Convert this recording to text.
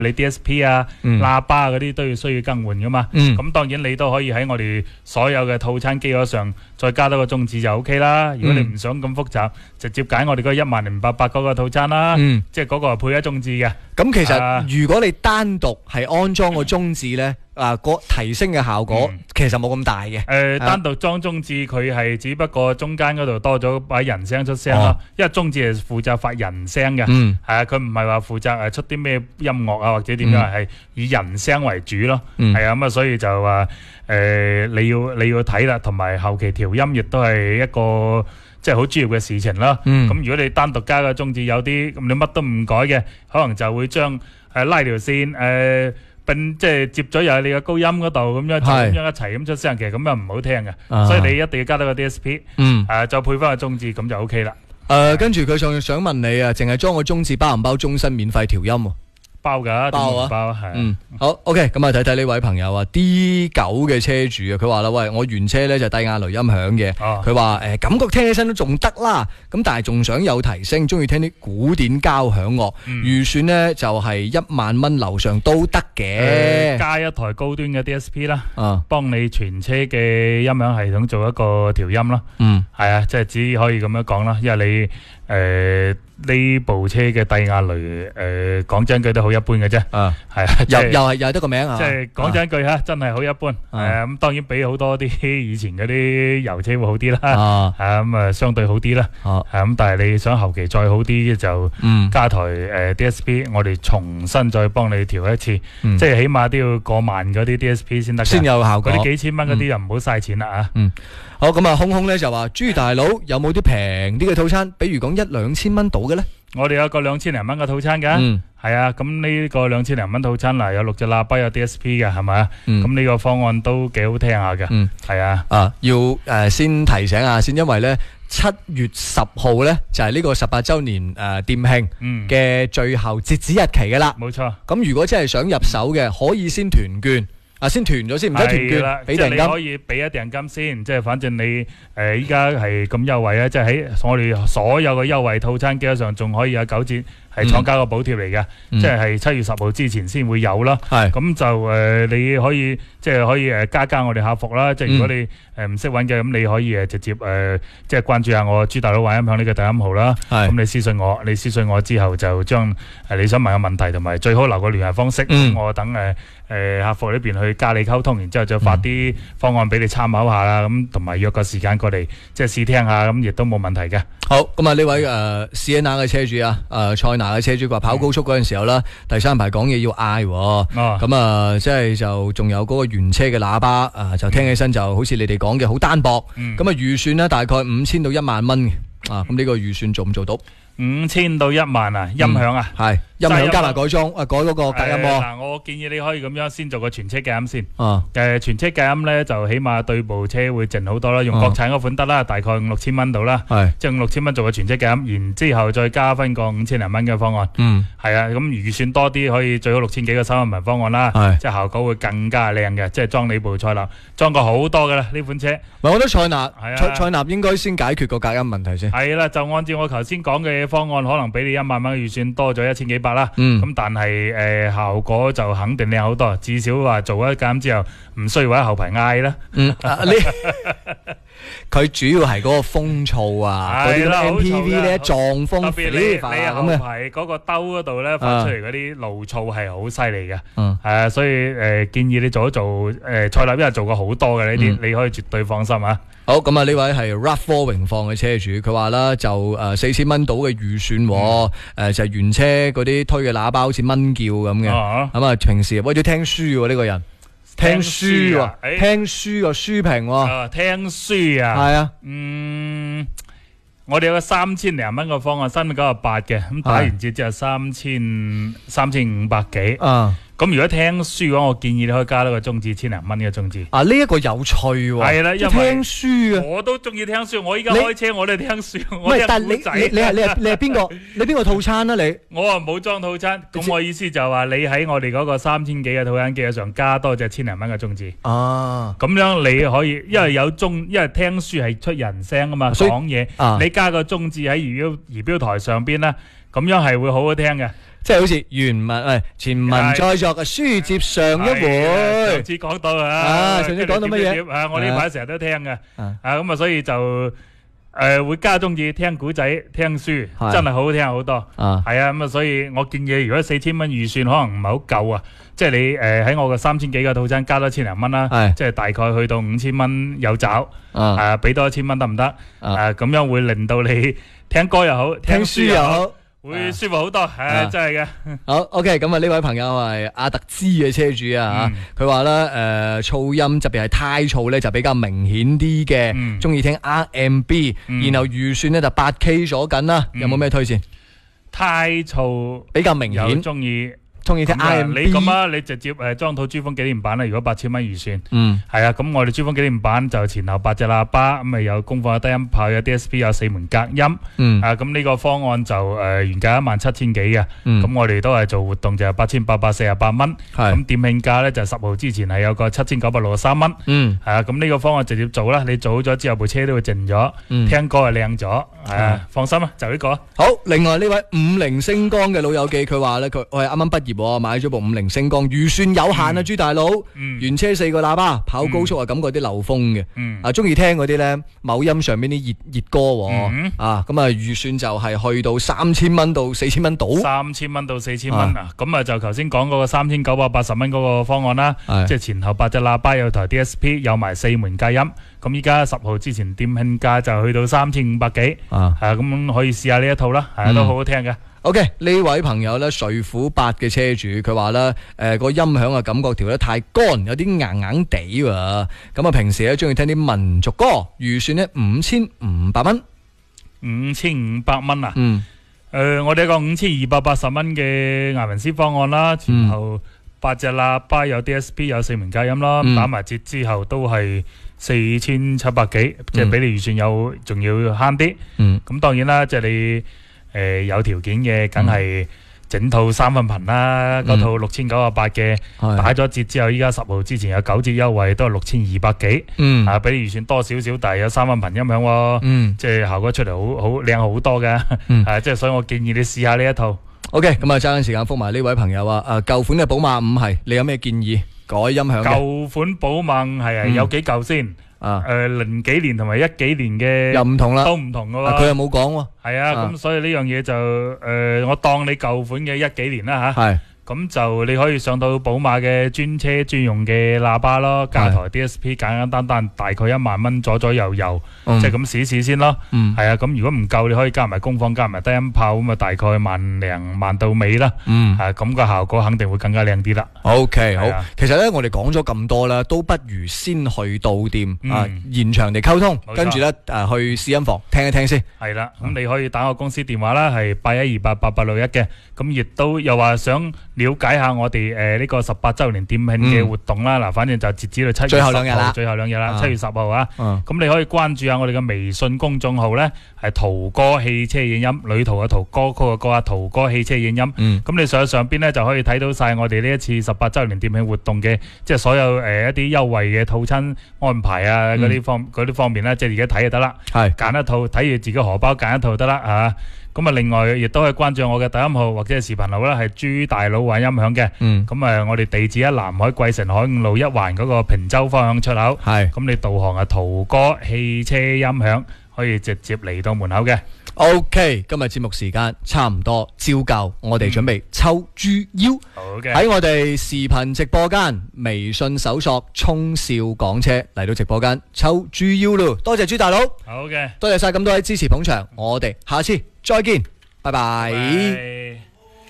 你 DSP 啊、喇叭嗰啲都要需要更換噶嘛。咁當然你都可以喺我哋所有嘅套餐基礎上再加多個中置就 OK 啦。如果你唔想咁複雜，直接揀我哋嗰10,800嗰個套餐啦。即係嗰個係配咗中置嘅。 咁其實如果你單獨係安裝個中置咧，個提升嘅效果其實冇咁大嘅。 單獨裝中置佢係只不過中間嗰度多咗把人聲出聲咯，因為中置係負責發人聲嘅，係啊，佢唔係話負責出啲咩音樂啊或者點樣，係以人聲為主咯，係啊，咁啊所以就話你要睇啦，同埋後期調音亦都係一個即係好專業嘅事情啦。咁如果你單獨加個中置有啲咁你乜都唔改嘅，可能就會將拉條線即係接咗又係你嘅高音嗰度咁樣，就咁樣一齊咁出聲，其實咁樣唔好聽嘅，所以你一定要加多個 DSP，再配翻個中置咁就 OK 啦。 跟住佢想問你啊，淨係裝個中置包唔包終身免費調音？ 包㗎， 包啊， 包係。 好 OK， 咁啊睇睇呢位朋友啊 D9 嘅車主啊，佢話啦，喂，我原車咧就低壓雷音響嘅，佢話感覺聽起身都仲得啦，咁但係仲想有提升，中意聽啲古典交響樂，預算呢就係1萬蚊樓上都得嘅， 加一台高端嘅 DSP 啦，幫你全車嘅音響系統做一個調音啦，係啊，即係只可以咁樣講啦，因為你呢部車嘅低壓雷講真句都好一般嘅啫，係啊，又係得個名啊， 即係講真句吓，真係好一般，咁當然比好多啲以前嗰啲油車會好啲啦，咁啊相對好啲啦，咁但係你想後期再好啲就加台DSP，我哋重新再幫你調一次，即係起碼都要過萬嗰啲 DSP 先得， 先有效果， 嗰啲幾千蚊嗰啲就唔好嘥錢啦啊。 好，咁啊，空空咧就話朱大佬有冇啲平啲嘅套餐？比如講1-2千蚊到嘅咧？我哋有個2000零蚊嘅套餐噶，係啊，咁呢個2000零蚊套餐嗱，有6隻喇叭，有 DSP 嘅，係咪啊？咁呢個方案都幾好聽下嘅，係啊。 要先提醒下先，因為咧7月10號咧就係呢個18週年店慶嘅最後截止日期噶啦。冇錯。咁如果真係想入手嘅，可以先團券。先團咗先，唔使團券，俾訂金。即係你可以俾一訂金先，即係反正你依家係咁優惠啊！即係喺我哋所有嘅優惠套餐基礎上，仲可以有9折，係廠家個補貼嚟嘅，即係7月10號之前先會有啦。咁就你可以即係可以加我哋客服啦。即係如果你唔識揾嘅，咁你可以直接即係關注下我朱大佬玩音響呢個抖音號啦。咁你私信我之後就將你想問嘅問題同埋最好留個聯繫方式，我等客服呢邊去加你溝通，然之後再發啲方案俾你參考下啦，咁同埋約個時間過嚟即係試聽下，咁亦都冇問題嘅。好，咁啊呢位Sienna 嘅車主啊，塞納嘅車主話跑高速嗰陣時候啦，第三排講嘢要嗌，咁即係就仲有嗰個原車嘅喇叭就聽起身就好似你哋講嘅好單薄，咁啊預算呢大概5000到1萬蚊嘅，咁呢個預算做唔做到？5000到1萬啊，音響啊，係音響加埋改裝改嗰個隔音喎。嗱，我建議你可以咁樣先做個全車隔音先。全車隔音咧就起碼對部車會靜好多啦。用國產嗰款得啦，大概5-6千蚊到啦。即係5-6千蚊做個全車隔音，然之後再加分個5000零蚊嘅方案。係啊，咁預算多啲可以最好6000幾嘅收銀方案啦。即係效果會更加靚嘅，即係裝你部塞納裝過好多噶啦呢款車。我覺得塞納應該先解決個隔音問題先。係啦，就按照我頭先講嘅方案，可能俾你1萬蚊預算多咗1000幾百啦。咁但係效果就肯定靚好多，至少話做咗隔音之後唔需要喺後排嗌啦。佢主要係嗰個風噪啊，嗰啲 MPV 咧撞風，特別你後排嗰個兜嗰度咧發出嚟嗰啲路噪係好犀利嘅。所以建議你做一做塞納，因為做過好多嘅呢啲，你可以絕對放心啊。好，咁啊呢位係 RAV4 榮放嘅車主，佢話啦就4000蚊到嘅預算，就係原車嗰啲推嘅喇叭好似蚊叫咁嘅，咁啊平時為咗聽書喎呢個人。聽書啊，聽書個書評喎，聽書啊，係啊，我哋有個3000零蚊個方案，398嘅，咁打完折之後3500幾。咁如果聽書嘅話，我建議你可以加多個中置，1000零蚊嘅中置。呢一個有趣喎。係啦，因為聽書啊，我都中意聽書。我依家開車我都係聽書。唔係，但係你係邊個？你邊個套餐啊？你我冇裝套餐。咁我意思就係話你喺我哋嗰個3000幾嘅套餐機上加多隻1000零蚊嘅中置。咁樣你可以，因為聽書係出人聲啊嘛，講嘢。你加個中置喺儀表台上邊咧，咁樣係會好好聽嘅。 即係好似原文前文再續嘅書接上一回。 上次講到上次講到乜嘢？我呢排成日都聽嘅，咁啊，所以就會加中意聽古仔、聽書，真係好聽好多。係啊，咁啊，所以我建議如果4000蚊預算可能唔係好夠啊，即係你喺我嘅3000幾嘅套餐加多1000零蚊啦，即係大概去到5000蚊有找，俾多1000蚊得唔得？咁樣會令到你聽歌又好，聽書又好。會舒服好多，真係嘅。 好 ，OK， 咁啊呢位朋友係阿特茲嘅車主啊，佢話咧噪音特別係太噪咧就比較明顯啲嘅，中意聽 R&B，然後預算咧就8K 咗緊啦，有冇咩推薦？ 太噪比較明顯，中意聽 R&B。 你咁啊，你直接裝套珠風紀念版啦。如果8000蚊預算，係啊，咁我哋珠風紀念版就前後8隻喇叭，咁咪有功放有低音炮，有 DSP， 有4門隔音。咁呢個方案就原價17000幾嘅，咁我哋都係做活動就係8848蚊。咁店慶價咧就10號之前係有個7963蚊。係啊，咁呢個方案直接做啦。你做好咗之後，部車都會靜咗，聽歌係靚咗。放心啊，就呢個。 好，另外呢位50星光嘅老友記，佢話咧佢係啱啱畢業，買咗部50星光，預算有限啊，朱大佬。原車4個喇叭，跑高速啊，感覺啲漏風嘅。中意聽嗰啲咧，某音上邊啲熱歌。咁啊，預算就係去到3000蚊到4000蚊到。 3000蚊到4000蚊啊，咁啊就頭先講嗰個3980蚊嗰個方案啦，即係前後8隻喇叭，有台 DSP， 有埋4門隔音。咁依家10號之前店慶價就去到3500幾。咁可以試下呢一套啦，都好好聽嘅。 OK， 呢位朋友咧，瑞虎8嘅車主，佢話咧，個音響啊感覺調得太乾，有啲硬硬地喎。咁啊，平時咧中意聽啲民族歌，預算咧5500蚊。 5500蚊啊？我哋一個5280蚊嘅艾文斯方案啦，前後8隻喇叭，有 DSP， 有4門隔音啦，打埋折之後都係4700幾，即係比你預算仲要慳啲。咁當然啦，即係你。有條件嘅，梗係整套3分頻啦，嗰套6980嘅，打咗折之後，依家10號之前有9折優惠，都係6200幾，比你預算多少少，但係有3分頻音響，即係效果出嚟好靚好多嘅，即係所以我建議你試下呢一套。 OK， 咁啊，揸緊時間覆埋呢位朋友啊，舊款嘅寶馬5係，你有咩建議改音響嘅？ 舊款寶馬係有幾舊先？0幾年同埋1幾年嘅又唔同啦， 都唔同噶喎。 佢又冇講喎。 係啊，咁所以呢樣嘢就我當你舊款嘅1幾年啦吓。係。咁就你可以上到寶馬嘅專車專用嘅喇叭咯，加台 DSP， 簡簡單單大概1萬蚊左右，即係咁試試先咯。係啊，咁如果唔夠，你可以加埋功放，加埋低音炮，咁啊大概10000到尾啦。咁個效果肯定會更加靚啲啦。 OK， 好。其實咧，我哋講咗咁多啦，都不如先去到店現場嚟溝通，跟住咧去試音房聽一聽先。係啦， 咁你可以打我公司電話啦，係81288861嘅。咁亦都又話想了解下我哋呢個18周年店慶嘅活動啦。嗱，反正就截止到7月10號，最後兩日啦，7月10號啊。咁你可以關注下我哋嘅微信公眾號咧，係陶哥汽車影音，旅途嘅陶，歌曲嘅歌啊，陶哥汽車影音。咁你上邊咧就可以睇到晒我哋呢一次18周年店慶活動嘅，即係所有一啲優惠嘅套餐安排啊，嗰啲方面咧，即係而家睇就得啦。係揀一套，睇住自己荷包揀一套得啦啊。咁啊，另外亦都可以關注我嘅抖音號或者係視頻號啦，係朱大佬玩音響嘅。咁我哋地址喺南海桂城海5路1環嗰個平洲方向出口。係。咁你導航係陶哥汽車音響，可以直接嚟到門口嘅。 OK， 今日節目時間差唔多，照舊我哋準備抽豬腰。好嘅。喺我哋視頻直播間，微信搜索衝少港車嚟到直播間抽豬腰咯。多謝朱大佬。好嘅。多謝晒咁多位支持捧場，我哋下次再見，拜拜。